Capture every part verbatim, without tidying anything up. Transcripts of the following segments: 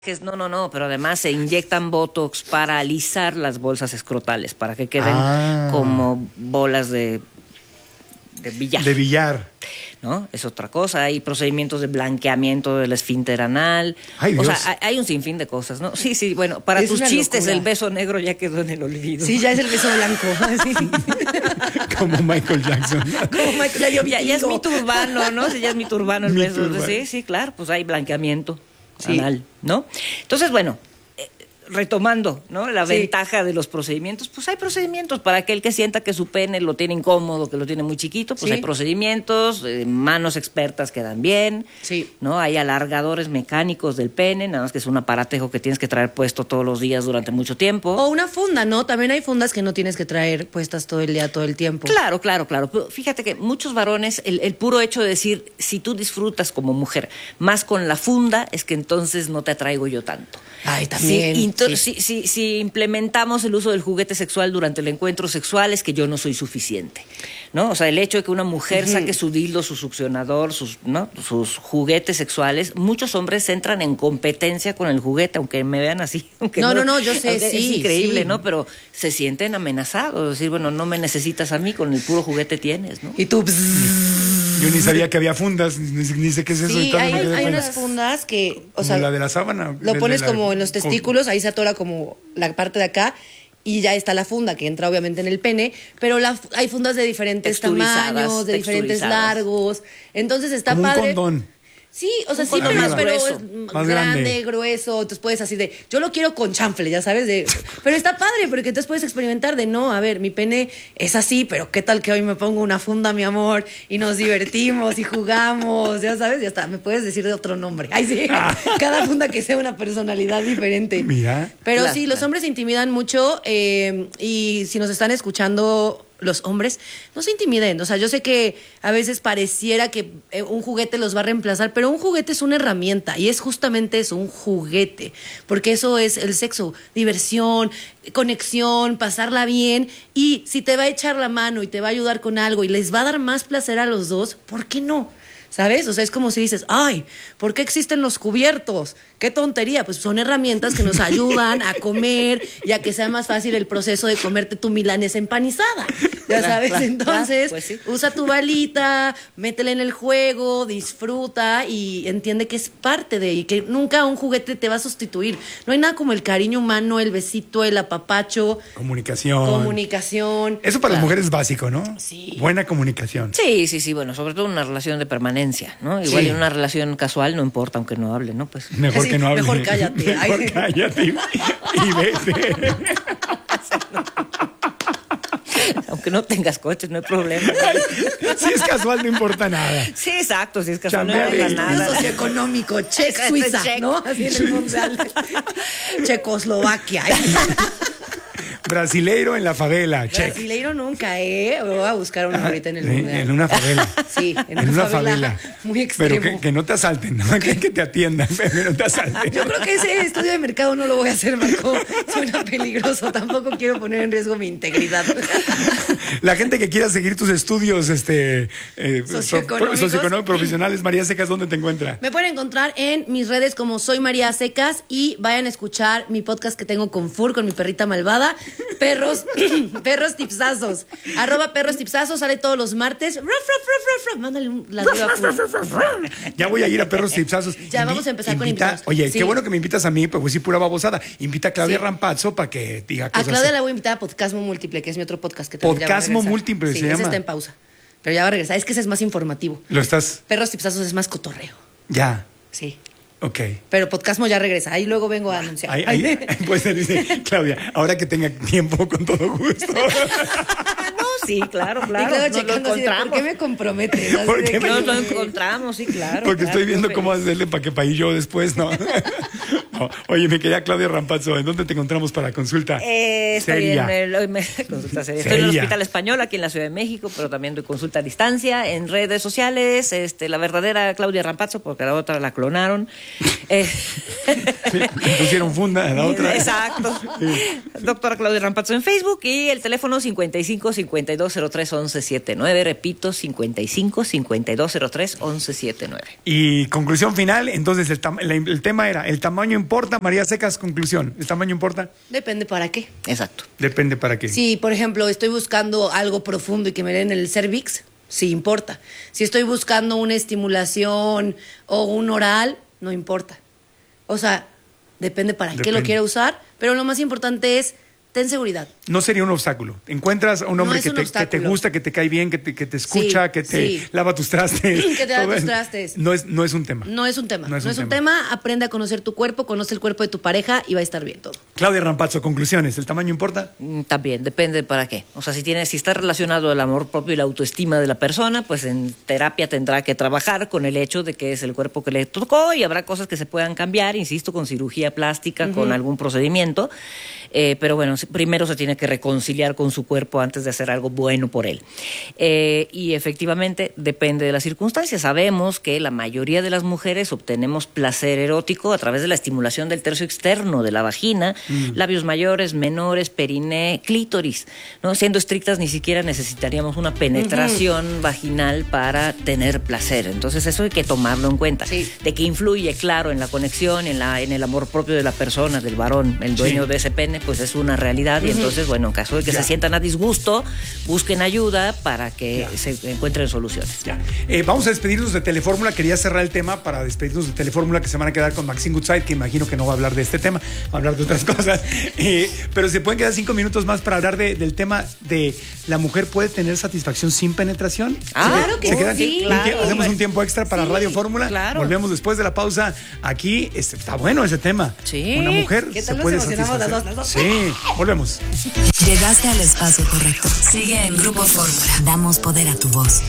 No, no, no, pero además se inyectan Botox para alisar las bolsas escrotales, para que queden ah. como bolas de, de billar. De billar. ¿No? Es otra cosa. Hay procedimientos de blanqueamiento del esfínter anal. Ay, Dios. O sea, hay un sinfín de cosas, ¿no? Sí, sí, bueno, para es tus chistes locura. El beso negro ya quedó en el olvido. Sí, ya es el beso blanco. Sí. Como Michael Jackson. Como Michael, ya, ya, ya es mi turbano, ¿no? Sí, ya es mi turbano el mi beso. turbano. Sí, sí, claro, pues hay blanqueamiento sí. anal, ¿no? Entonces, bueno, eh, retomando, ¿no? La sí. ventaja de los procedimientos, pues hay procedimientos para aquel que sienta que su pene lo tiene incómodo, que lo tiene muy chiquito, pues sí. hay procedimientos, eh, manos expertas quedan bien, sí. ¿no? Hay alargadores mecánicos del pene, nada más que es un aparatejo que tienes que traer puesto todos los días durante mucho tiempo. O una funda, ¿no? También hay fundas que no tienes que traer puestas todo el día, todo el tiempo. Claro, claro, claro. Pero fíjate que muchos varones, el, el puro hecho de decir, si tú disfrutas como mujer más con la funda, es que entonces no te atraigo yo tanto. Ay, también. Si, sí. si, si, si implementamos el uso del juguete sexual durante el encuentro sexual, es que yo no soy suficiente, ¿no? O sea, el hecho de que una mujer uh-huh. saque su dildo, su succionador, sus, ¿no? sus juguetes sexuales, muchos hombres entran en competencia con el juguete, aunque me vean así. Aunque no, no, no, yo sé, sí. Es increíble, sí. ¿no? Pero se sienten amenazados, es decir, bueno, no me necesitas a mí, con el puro juguete tienes, ¿no? Y tú... Yo ni sabía que había fundas, ni, ni sé qué es eso. Sí, hay, hay, hay unas fundas que, o como sea, la de la sábana. Lo pones la, como en los testículos, ahí se atora como la parte de acá y ya está la funda que entra obviamente en el pene, pero la, hay fundas de diferentes tamaños, de diferentes largos, entonces está como padre. Un condón. Sí, o sea, un sí, pero, más pero grueso, es más grande, grande. grueso, entonces puedes así de, yo lo quiero con chanfle, ya sabes, de, pero está padre porque entonces puedes experimentar de, no, a ver, mi pene es así, pero qué tal que hoy me pongo una funda, mi amor, y nos divertimos y jugamos, ya sabes, ya está, me puedes decir de otro nombre. Ay, sí, cada funda que sea una personalidad diferente. Mira. Pero Claro, sí, los claro. hombres se intimidan mucho eh, y si nos están escuchando los hombres, no se intimiden. O sea, yo sé que a veces pareciera que eh, un juguete los va a reemplazar, pero un juguete es una herramienta y es justamente eso, un juguete. Porque eso es el sexo, diversión, conexión, pasarla bien. Y si te va a echar la mano y te va a ayudar con algo y les va a dar más placer a los dos, ¿por qué no? ¿Sabes? O sea, es como si dices, ay, ¿por qué existen los cubiertos? ¡Qué tontería! Pues son herramientas que nos ayudan a comer y a que sea más fácil el proceso de comerte tu milanesa empanizada. Ya Claro, sabes, claro, entonces, claro, pues sí. usa tu balita, métela en el juego, disfruta y entiende que es parte de y que nunca un juguete te va a sustituir. No hay nada como el cariño humano, el besito, el apapacho. Comunicación. Comunicación. Eso para Claro. las mujeres es básico, ¿no? Sí. Buena comunicación. Sí, sí, sí, bueno, sobre todo una relación de permanencia, ¿no? Igual Sí. en una relación casual no importa, aunque no hable, ¿no? Pues Mejor Sí, que no hable. mejor cállate. Mejor Ay. cállate y, y vete. aunque no tengas coches, no hay problema. Si es casual, no importa nada. Sí, exacto, si es casual, no Chambea importa bien. nada. Socioeconómico, Czech, Este Suiza, check. ¿no? Así en el mundial. Checoslovaquia. Brasileiro en la favela, check. Brasileiro nunca, ¿eh? Me voy a buscar uno ahorita en el En, mundial. en una favela. Sí, en, En una, una favela, favela. muy extremo. Pero que, que no te asalten, ¿no? Que, que te atiendan, pero que no te asalten. Yo creo que ese estudio de mercado no lo voy a hacer, Marco. Suena peligroso. Tampoco quiero poner en riesgo mi integridad. La gente que quiera seguir tus estudios este, eh, Socioeconómicos. pro- socioeconómicos profesionales, María Secas, ¿dónde te encuentra? Me pueden encontrar en mis redes como Soy María Secas y vayan a escuchar mi podcast que tengo con Fur, con mi perrita malvada, Perros, perros tipsazos. Arroba perros tipsazos, sale todos los martes. Ruf, ruf, ruf, ruf, ruf. Mándale un ladrido a Fur. Ya voy a ir a Perros Tipsazos. Ya, Invi- vamos a empezar con invita- invitados. Oye, Sí. qué bueno que me invitas a mí, pues voy a decir pura babosada. Invita a Claudia Sí. Rampazzo para que diga A cosas. Claudia la voy a invitar a Podcasmo Múltiple, que es mi otro podcast que también ya va a Podcasmo regresar. Múltiple Sí, se ese llama. está en pausa. Pero ya va a regresar. Es que ese es más informativo. Lo estás. Perros tipsazos es más cotorreo. Ya. Sí. Ok. Pero Podcasmo ya regresa. Ahí luego vengo a anunciar. Ahí, ahí, pues dice Claudia, ahora que tenga tiempo, con todo gusto. No, sí, claro, Y claro. luego nos lo checando así de, ¿por encontramos. qué me comprometes? Así ¿Por de qué que- me- Nos lo encontramos, sí, claro. Porque claro, estoy viendo yo cómo feliz. hacerle para que para ir yo después, ¿no? No. Oye, mi querida Claudia Rampazzo, ¿en dónde te encontramos para consulta? Eh, estoy Seria. en el, me- consulta seria. Estoy en el Seria. Hospital Español, aquí en la Ciudad de México, pero también doy consulta a distancia, en redes sociales, este, la verdadera Claudia Rampazzo, porque la otra la clonaron. Eh, Sí, me pusieron funda a la otra. Exacto. Doctora Claudia Rampazzo en Facebook y el teléfono cincuenta y cinco, cincuenta y dos cero tres, once setenta y nueve. Repito, cincuenta y cinco, cincuenta y dos cero tres, once setenta y nueve. Y conclusión final, entonces el, tam- la- el tema era, ¿el tamaño importa? María Secas, conclusión. ¿El tamaño importa? Depende para qué. Exacto. Depende para qué. Si, por ejemplo, estoy buscando algo profundo y que me den el cervix, sí importa. Si estoy buscando una estimulación o un oral, no importa. O sea, depende para Depende. qué lo quiera usar, pero lo más importante es ten seguridad. No sería un obstáculo. Encuentras a un hombre No es que, un te, que te obstáculo. gusta, que te cae bien, que te, que te escucha, Sí, que te sí. lava tus trastes. Que te lava todo tus eso. trastes. No es, no es un tema. No es un tema. No es No un es un tema. tema. Aprende a conocer tu cuerpo, conoce el cuerpo de tu pareja y va a estar bien todo. Claudia Rampazzo, conclusiones. ¿El tamaño importa? Mm, También, depende para qué. O sea, si tiene, si está relacionado el amor propio y la autoestima de la persona, pues en terapia tendrá que trabajar con el hecho de que es el cuerpo que le tocó y habrá cosas que se puedan cambiar, insisto, con cirugía plástica, uh-huh. con algún procedimiento. Eh, pero bueno, primero se tiene que reconciliar con su cuerpo antes de hacer algo bueno por él. Eh, y efectivamente depende de las circunstancias. Sabemos que la mayoría de las mujeres obtenemos placer erótico a través de la estimulación del tercio externo de la vagina, mm. labios mayores, menores, periné, clítoris, ¿no? Siendo estrictas, ni siquiera necesitaríamos una penetración uh-huh. vaginal para tener placer. Entonces eso hay que tomarlo en cuenta. Sí. De que influye, claro, en la conexión, en, la, en el amor propio de la persona, del varón, el dueño sí. de ese pene, pues es una realidad. Uh-huh. Y entonces, bueno, en caso de que ya. se sientan a disgusto, busquen ayuda para que ya. se encuentren soluciones. Ya. Eh, vamos a despedirnos de Telefórmula. Quería cerrar el tema para despedirnos de Telefórmula, que se van a quedar con Maxine Goodside, que imagino que no va a hablar de este tema, va a hablar de otras cosas. Eh, pero se pueden quedar cinco minutos más para hablar de, del tema de la mujer puede tener satisfacción sin penetración. Ah, claro que quedan, sí. Claro. Claro. Hacemos un tiempo extra para sí, Radio Fórmula. Claro. Volvemos después de la pausa. Aquí este, está bueno ese tema. Sí. Una mujer se puede satisfacer. Las dos, las dos. Sí, volvemos. Llegaste al espacio correcto. Sigue en Grupo Fórmula. Damos poder a tu voz.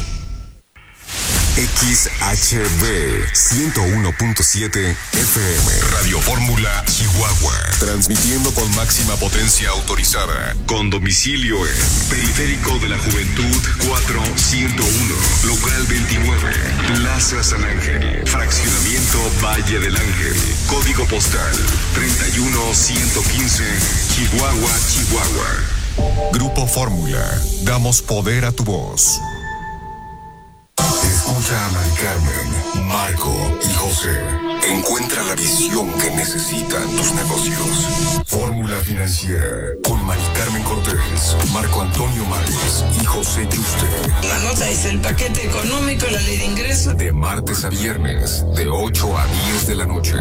X H B ciento uno punto siete F M Radio Fórmula Chihuahua, transmitiendo con máxima potencia autorizada, con domicilio en Periférico de la Juventud cuatro ciento uno, local veintinueve, Plaza San Ángel, fraccionamiento Valle del Ángel, código postal treinta y uno ciento quince, Chihuahua, Chihuahua. Grupo Fórmula, damos poder a tu voz. Escucha a Mari Carmen, Marco y José. Encuentra la visión que necesitan tus negocios. Fórmula Financiera con Mari Carmen Cortés, Marco Antonio Márquez y José Yuste. La nota es el paquete económico, la ley de ingresos. De martes a viernes, de ocho a diez de la noche.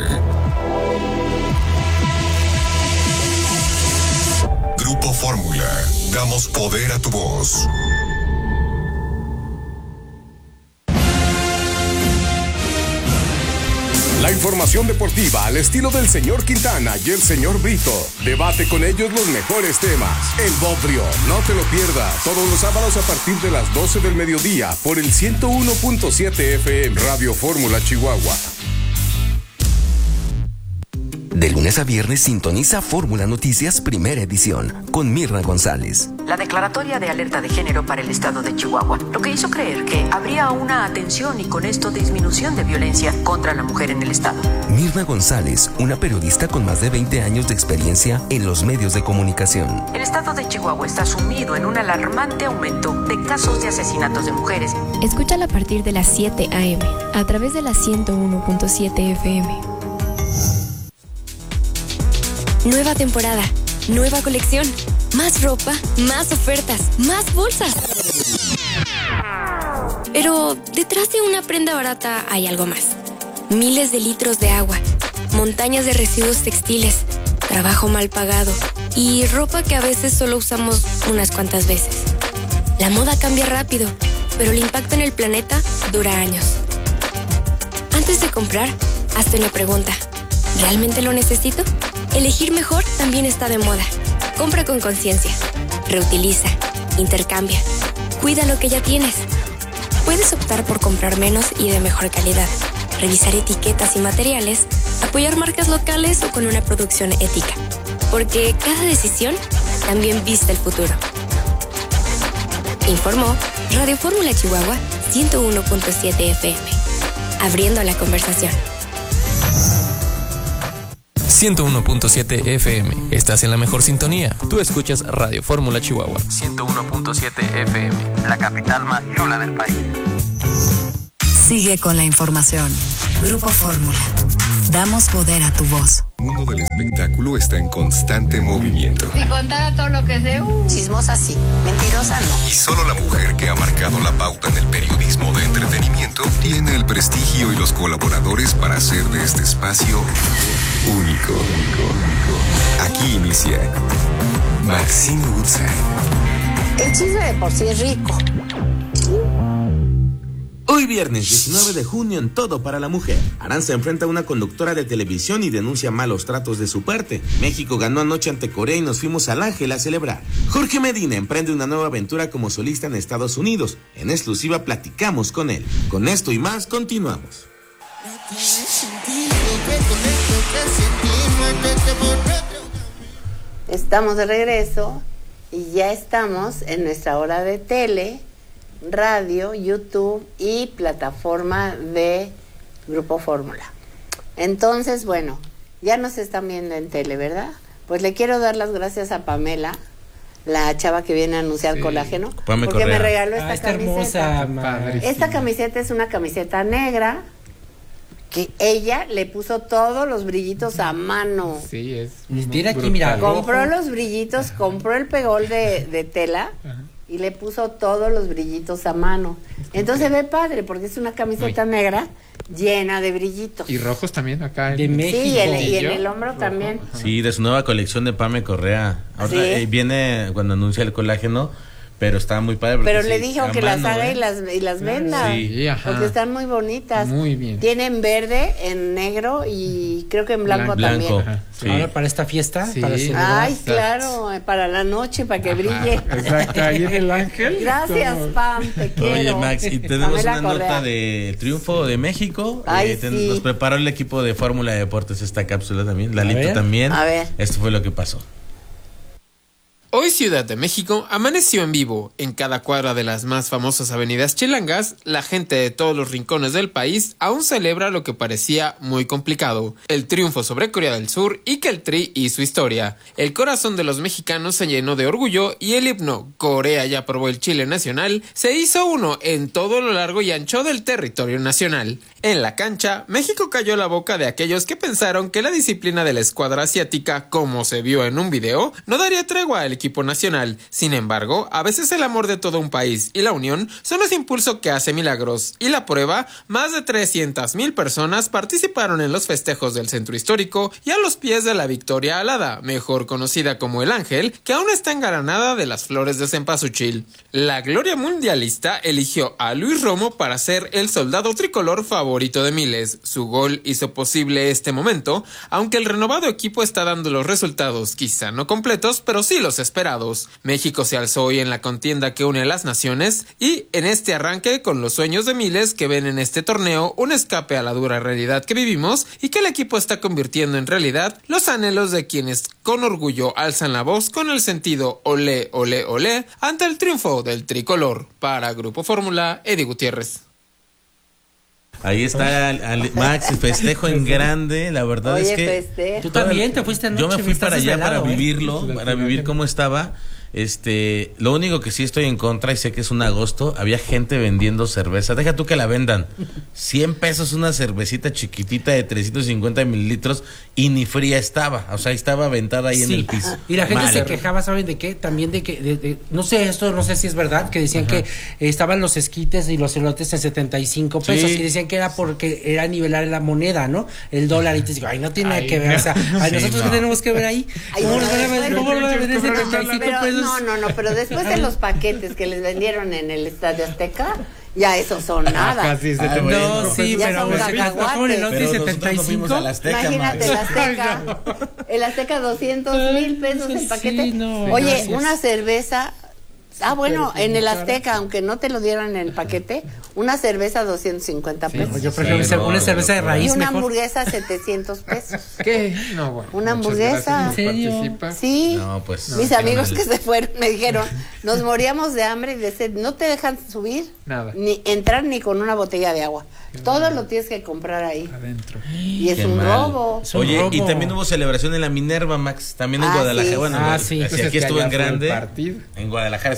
Grupo Fórmula, damos poder a tu voz. La información deportiva al estilo del señor Quintana y el señor Brito. Debate con ellos los mejores temas. El Bodrio, no te lo pierdas. Todos los sábados a partir de las doce del mediodía por el ciento uno punto siete F M Radio Fórmula Chihuahua. De lunes a viernes sintoniza Fórmula Noticias Primera Edición con Mirna González. La declaratoria de alerta de género para el estado de Chihuahua, lo que hizo creer que habría una atención y con esto disminución de violencia contra la mujer en el estado. Mirna González, una periodista con más de veinte años de experiencia en los medios de comunicación. El estado de Chihuahua está sumido en un alarmante aumento de casos de asesinatos de mujeres. Escúchala a partir de las siete a eme a través de la ciento uno punto siete F M. Nueva temporada, nueva colección, más ropa, más ofertas, más bolsas. Pero detrás de una prenda barata hay algo más. Miles de litros de agua, montañas de residuos textiles, trabajo mal pagado y ropa que a veces solo usamos unas cuantas veces. La moda cambia rápido, pero el impacto en el planeta dura años. Antes de comprar, hazte una pregunta. ¿Realmente lo necesito? Elegir mejor también está de moda. Compra con conciencia. Reutiliza. Intercambia. Cuida lo que ya tienes. Puedes optar por comprar menos y de mejor calidad. Revisar etiquetas y materiales. Apoyar marcas locales o con una producción ética. Porque cada decisión también viste el futuro. Informó Radio Fórmula Chihuahua ciento uno punto siete F M. Abriendo la conversación. ciento uno punto siete F M. Estás en la mejor sintonía. Tú escuchas Radio Fórmula Chihuahua. ciento uno punto siete F M. La capital más chula del país. Sigue con la información. Grupo Fórmula. Damos poder a tu voz. El mundo del espectáculo está en constante movimiento. Si contara todo lo que sé, uh. chismosa sí, mentirosa no. Y solo la mujer que ha marcado la pauta en el periodismo de entretenimiento tiene el prestigio y los colaboradores para hacer de este espacio único. Aquí inicia Maxine Woodside. El chisme de por sí es rico. Hoy viernes diecinueve de junio en Todo para la Mujer. Aranza enfrenta a una conductora de televisión y denuncia malos tratos de su parte. México ganó anoche ante Corea y nos fuimos al Ángel a celebrar. Jorge Medina emprende una nueva aventura como solista en Estados Unidos. En exclusiva platicamos con él. Con esto y más continuamos. Estamos de regreso y ya estamos en nuestra hora de tele, radio, YouTube y plataforma de Grupo Fórmula. Entonces, bueno, ya nos están viendo en tele, ¿verdad? Pues le quiero dar las gracias a Pamela, la chava que viene a anunciar sí. colágeno, Pame porque Correa. Me regaló esta ah, camiseta. Hermosa, esta camiseta es una camiseta negra que ella le puso todos los brillitos a mano. Sí, es. Mira aquí, mira. Compró los brillitos, compró el pegol de, de tela. Ajá. Y le puso todos los brillitos a mano. Entonces se ve padre, porque es una camiseta Uy. negra llena de brillitos. Y rojos también acá. De en México. Sí, y, el, y en el hombro rojo. También. Sí, de su nueva colección de Pame Correa. Ahora ¿Sí? eh, viene cuando anuncia el colágeno, pero está muy padre. Pero sí, le dijo que las haga ¿eh? y las, y las venda. Sí, ajá. Porque están muy bonitas. Muy bien. Tienen verde, en negro y creo que en blanco, blanco también. Sí. Ahora para esta fiesta. Sí. Para Ay, claro, para la noche, para que ajá. brille. Exacto, ahí en el Ángel. Gracias, como... Pam, te quiero. Oye, Max, y tenemos una Correa. nota de triunfo de México. Ay, eh, ten, sí. Nos preparó el equipo de Fórmula de Deportes esta cápsula también. Lalito también. A ver. Esto fue lo que pasó. Hoy Ciudad de México amaneció en vivo. En cada cuadra de las más famosas avenidas chilangas, la gente de todos los rincones del país aún celebra lo que parecía muy complicado: el triunfo sobre Corea del Sur y que el Tri hizo historia. El corazón de los mexicanos se llenó de orgullo y el himno "Corea ya probó el chile nacional" se hizo uno en todo lo largo y ancho del territorio nacional. En la cancha, México cayó la boca de aquellos que pensaron que la disciplina de la escuadra asiática, como se vio en un video, no daría tregua al equipo nacional. Sin embargo, a veces el amor de todo un país y la unión son ese impulso que hace milagros. Y la prueba, más de trescientas mil personas participaron en los festejos del centro histórico y a los pies de la Victoria Alada, mejor conocida como el Ángel, que aún está engalanada de las flores de cempasúchil. La gloria mundialista eligió a Luis Romo para ser el soldado tricolor favorito de miles. Su gol hizo posible este momento, aunque el renovado equipo está dando los resultados, quizá no completos, pero sí los esperados. México se alzó hoy en la contienda que une a las naciones y en este arranque con los sueños de miles que ven en este torneo un escape a la dura realidad que vivimos y que el equipo está convirtiendo en realidad los anhelos de quienes con orgullo alzan la voz con el sentido olé, olé, olé ante el triunfo del tricolor. Para Grupo Fórmula, Eddie Gutiérrez. Ahí está al, al Max, festejo en grande, la verdad Oye, es que... Festejo. Tú también te fuiste anoche. Yo me fui para allá para ¿eh? vivirlo, para vivir cómo estaba. Este, lo único que sí estoy en contra, y sé que es un agosto, había gente vendiendo cerveza. Deja tú que la vendan. cien pesos una cervecita chiquitita de trescientos cincuenta mililitros y ni fría estaba. O sea, estaba aventada ahí sí. en el piso. Y la gente Mal. se quejaba, ¿saben de qué? También de que, de, de, no sé, esto no sé si es verdad, que decían Ajá. que eh, estaban los esquites y los elotes en setenta y cinco pesos sí. y decían que era porque era nivelar la moneda, ¿no? El dólar. Y te digo, ay, no tiene nada que ver. O sea, ay, sí, nosotros no. tenemos que ver ahí. Ay, ¿Cómo no, nos van a vender? ¿Cómo van a vender setenta y cinco pesos? No, no, no, pero después de los paquetes que les vendieron en el Estadio Azteca, ya esos son nada. Ah, casi ah, no, sí, ya pero son cacahuates. setenta y cinco. No Azteca, imagínate el Azteca, el Azteca doscientos mil pesos el paquete. Sí, no, Oye, gracias. Una cerveza. Ah, bueno, en el Azteca, aunque no te lo dieran en el paquete, una cerveza doscientos cincuenta pesos. Sí, yo prefiero sí, no, una cerveza de raíz. Y una mejor. hamburguesa setecientos pesos. ¿Qué? No, bueno. Una hamburguesa. ¿En serio? Sí. No, pues. Mis no, amigos no, que se fueron me dijeron, nos moríamos de hambre y de sed. No te dejan subir. Nada. Ni entrar ni con una botella de agua. Qué Todo mal. Lo tienes que comprar ahí. Adentro. Y es Qué un mal. robo. Es un Oye, robo. Y también hubo celebración en la Minerva, Max. También en ah, Guadalajara. Sí. Bueno, ah, sí. sí. Así, aquí estuvo en grande. En Guadalajara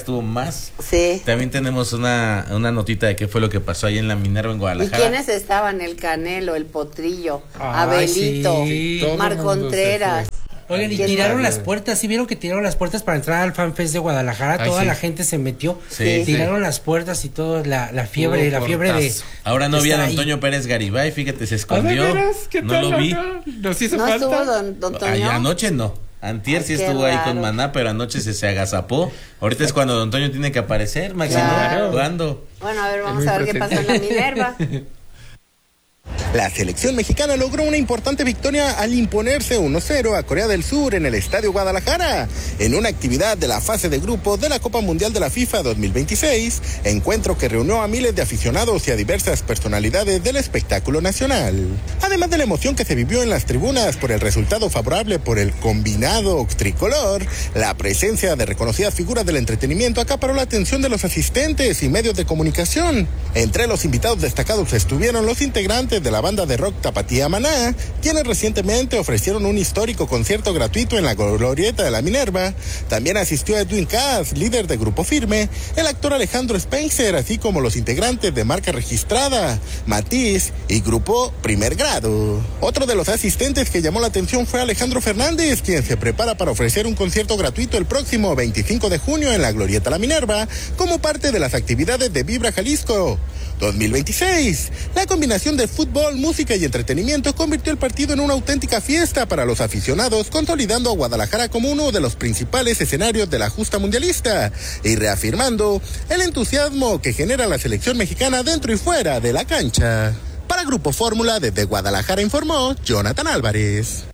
estuvo más. Sí. También tenemos una, una notita de qué fue lo que pasó ahí en la Minerva en ¿Y Guadalajara. quiénes estaban? El Canelo, el Potrillo, Ay, Abelito, sí. Mar Contreras. Oigan, y ¿Quién tiraron más? las puertas, ¿sí vieron que tiraron las puertas para entrar al FanFest de Guadalajara? Ay, Toda sí. la gente se metió, Sí. tiraron las puertas y todo, la, la fiebre, Hubo la fiebre de... portazo. Ahora no vi a estar don ahí. Toño Pérez Garibay, fíjate, se ¿Ah, de escondió. veras? ¿Qué No tal, lo vi. acá? ¿Nos hizo ¿No falta? estuvo don, don Toño? Ay, anoche no. Antier Ay, sí qué estuvo ahí raro. con Maná, pero anoche se, se agazapó. Ahorita es cuando don Toño tiene que aparecer, Maxi, ¿no? Claro. Jugando. Bueno, a ver, vamos muy a ver qué pasó en la Minerva. La selección mexicana logró una importante victoria al imponerse uno cero a Corea del Sur en el Estadio Guadalajara, en una actividad de la fase de grupo de la Copa Mundial de la FIFA dos mil veintiséis, encuentro que reunió a miles de aficionados y a diversas personalidades del espectáculo nacional. Además de la emoción que se vivió en las tribunas por el resultado favorable por el combinado tricolor, la presencia de reconocidas figuras del entretenimiento acaparó la atención de los asistentes y medios de comunicación. Entre los invitados destacados estuvieron los integrantes de la banda de rock Tapatía Maná, quienes recientemente ofrecieron un histórico concierto gratuito en la glorieta de la Minerva. También asistió Edwin Cass, líder de Grupo Firme, el actor Alejandro Spencer, así como los integrantes de Marca Registrada, Matiz y Grupo Primer Grado. Otro de los asistentes que llamó la atención fue Alejandro Fernández, quien se prepara para ofrecer un concierto gratuito el próximo veinticinco de junio en la glorieta La Minerva, como parte de las actividades de Vibra Jalisco dos mil veintiséis. La combinación de fútbol, música y entretenimiento convirtió el partido en una auténtica fiesta para los aficionados, consolidando a Guadalajara como uno de los principales escenarios de la justa mundialista y reafirmando el entusiasmo que genera la selección mexicana dentro y fuera de la cancha. Para Grupo Fórmula, desde Guadalajara informó Jonathan Álvarez.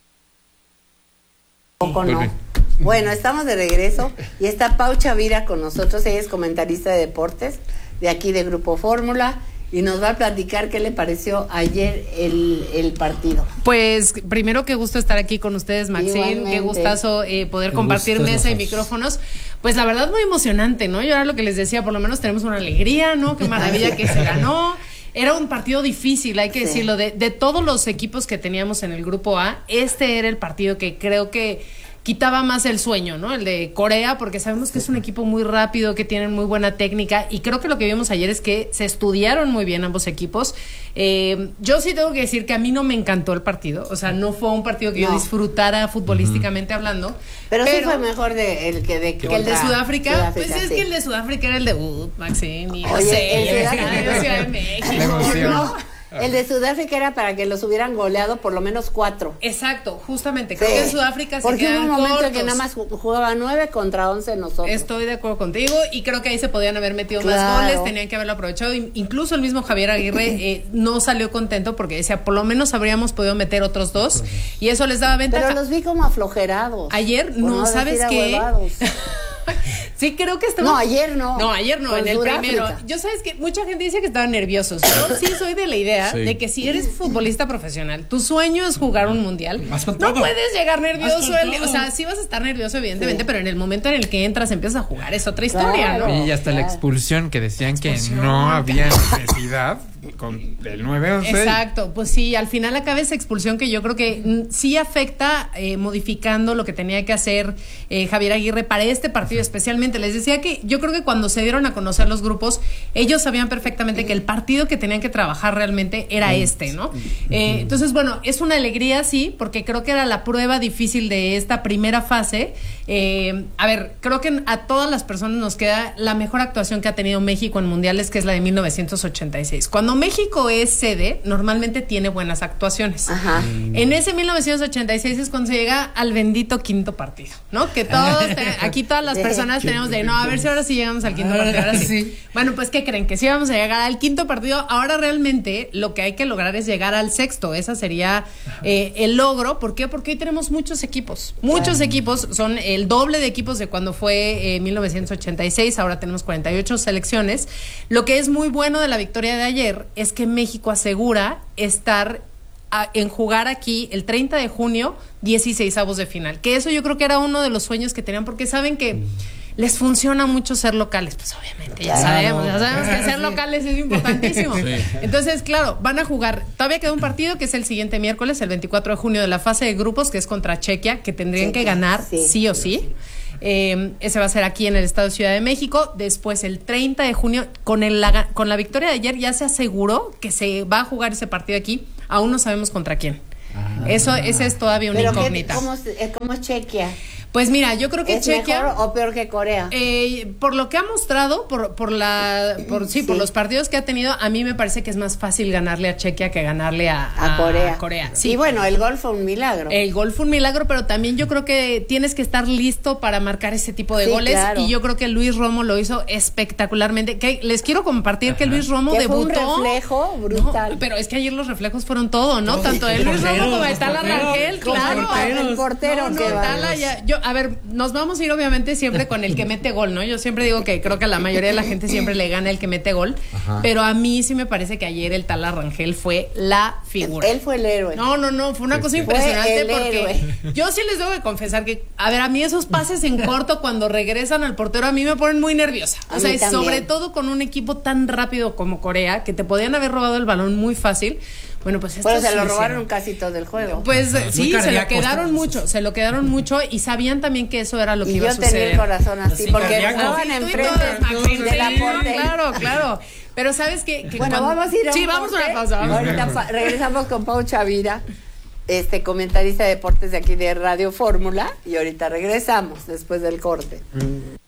Poco no. Bueno, estamos de regreso y está Pau Chavira con nosotros. Ella es comentarista de deportes de aquí de Grupo Fórmula y nos va a platicar qué le pareció ayer el, el partido. Pues primero, qué gusto estar aquí con ustedes, Maxine. Igualmente. Qué gustazo eh, poder Qué compartir gusto mesa y nosotros. micrófonos. Pues la verdad muy emocionante, ¿no? Yo era lo que les decía, por lo menos tenemos una alegría, ¿no? Qué maravilla que se ganó. Era un partido difícil, hay que Sí. decirlo. De, de todos los equipos que teníamos en el grupo A, este era el partido que creo que quitaba más el sueño, ¿no? El de Corea, porque sabemos que es un equipo muy rápido, que tienen muy buena técnica, y creo que lo que vimos ayer es que se estudiaron muy bien ambos equipos. Eh, yo sí tengo que decir que a mí no me encantó el partido, o sea, no fue un partido que yo No. disfrutara futbolísticamente hablando. Pero, sí fue mejor de, el que de que el de contra Sudáfrica, Sudáfrica, pues es sí. que el de Sudáfrica era el debut, Maxine, y no Oye, sé, el el Sudáfrica- de Ciudad de México. La emoción. No, el de Sudáfrica era para que los hubieran goleado por lo menos cuatro. Exacto, justamente. Creo Sí. que en Sudáfrica se Porque hubo quedan un momento en cortos. que nada más ju- jugaba nueve contra once nosotros. Estoy de acuerdo contigo y creo que ahí se podían haber metido Claro. más goles, tenían que haberlo aprovechado. In- Incluso el mismo Javier Aguirre eh, no salió contento porque decía, por lo menos habríamos podido meter otros dos y eso les daba ventaja. Pero los vi como aflojerados. Ayer, por no, ¿sabes decir qué? ahuevados. Sí, creo que estaba... No, ayer no. No, ayer no, Con en el Sudáfrica. primero. Yo sabes que mucha gente dice que estaban nerviosos. Yo sí soy de la idea Sí. de que si eres futbolista profesional, tu sueño es jugar un mundial. Vas con No todo. puedes llegar nervioso. Vas con el- todo. o sea, sí vas a estar nervioso, evidentemente, Sí. pero en el momento en el que entras, empiezas a jugar, es otra historia, Claro. ¿no? Y hasta la expulsión que decían que no había necesidad con el nueve once. Exacto, pues sí, al final acaba esa expulsión que yo creo que mm, sí afecta eh, modificando lo que tenía que hacer eh, Javier Aguirre para este partido especialmente. Les decía que yo creo que cuando se dieron a conocer los grupos, ellos sabían perfectamente que el partido que tenían que trabajar realmente era este, ¿no? Eh, entonces, bueno, es una alegría, sí, porque creo que era la prueba difícil de esta primera fase. Eh, a ver, creo que a todas las personas nos queda la mejor actuación que ha tenido México en mundiales, que es la de mil novecientos ochenta y seis. Cuando México es sede, normalmente tiene buenas actuaciones. Ajá. En ese mil novecientos ochenta y seis es cuando se llega al bendito quinto partido, ¿no? Que todos, te- aquí todas las personas tenemos de, no, a ver si ahora sí llegamos al quinto partido, ahora sí. Sí. Bueno, pues, ¿qué creen? Que sí vamos a llegar al quinto partido. Ahora realmente lo que hay que lograr es llegar al sexto. Ese sería eh, el logro. ¿Por qué? Porque hoy tenemos muchos equipos. Muchos equipos, son el doble de equipos de cuando fue eh, mil novecientos ochenta y seis. Ahora tenemos cuarenta y ocho selecciones. Lo que es muy bueno de la victoria de ayer es que México asegura estar a- en jugar aquí el treinta de junio, dieciseisavos de final. Que eso yo creo que era uno de los sueños que tenían, porque saben que les funciona mucho ser locales, pues obviamente, ya Claro. sabemos, ya sabemos que ser locales es importantísimo. Sí. Entonces, claro, van a jugar, todavía queda un partido que es el siguiente miércoles, el veinticuatro de junio, de la fase de grupos, que es contra Chequia, que tendrían que Chequia, ganar sí. sí o sí. Eh, ese va a ser aquí en el estado de Ciudad de México. Después, el treinta de junio, con, el, la, con la victoria de ayer, ya se aseguró que se va a jugar ese partido aquí. Aún no sabemos contra quién. Ah. Eso, esa es todavía una Pero incógnita. ¿cómo, ¿Cómo es Chequia? Pues mira, yo creo que ¿Es Chequia mejor o peor que Corea? Eh, por lo que ha mostrado, por, por la, por sí, sí, por los partidos que ha tenido, a mí me parece que es más fácil ganarle a Chequia que ganarle a, a, a Corea. A Corea. Sí. Y bueno, el gol fue un milagro. El gol fue un milagro, pero también yo creo que tienes que estar listo para marcar ese tipo de sí, goles. Claro. Y yo creo que Luis Romo lo hizo espectacularmente. Que les quiero compartir Ajá. que Luis Romo que debutó. Fue un reflejo brutal. No, pero es que ayer los reflejos fueron todo, ¿no? Todo. Tanto de Luis Romo como de Tala Rangel, claro. El portero no, que no, Tala ya, yo, a ver, nos vamos a ir obviamente siempre con el que mete gol, ¿no? Yo siempre digo que creo que a la mayoría de la gente siempre le gana el que mete gol, Ajá. pero a mí sí me parece que ayer el Tala Rangel fue la figura. Él fue el héroe. No, no, no, fue una sí, cosa sí. impresionante porque héroe. Yo sí les debo de confesar que, a ver, a mí esos pases en corto cuando regresan al portero a mí me ponen muy nerviosa. A o sea, sobre todo con un equipo tan rápido como Corea, que te podían haber robado el balón muy fácil. Bueno, pues bueno, se lo robaron casi todo el juego. Pues no, sí, se lo quedaron mucho, se lo quedaron mucho y sabían también que eso era lo que y iba a suceder. Y yo tenía el corazón así, sí, porque estaban enfrente de la portería. Claro, claro. Pero sabes que, que bueno, cuando... vamos a ir a Sí, un vamos corte. a una pausa. Vamos. Ahorita pa regresamos con Pau Chavira, este comentarista de deportes de aquí de Radio Fórmula, y ahorita regresamos después del corte. Mm.